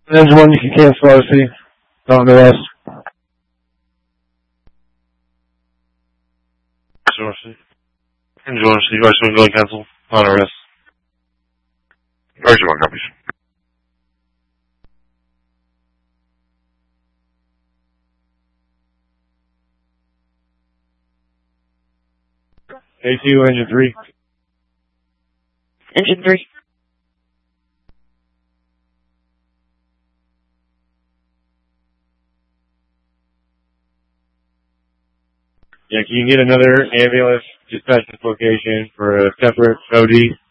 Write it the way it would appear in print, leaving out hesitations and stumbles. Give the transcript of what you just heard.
Engine 1, you can cancel RC. On the rest. Engine 1, RC, RC 1 going cancel. On arrest. RC 1 copies. A2, Engine 3. Engine 3. Yeah, can you get another ambulance dispatch this location for a separate OD?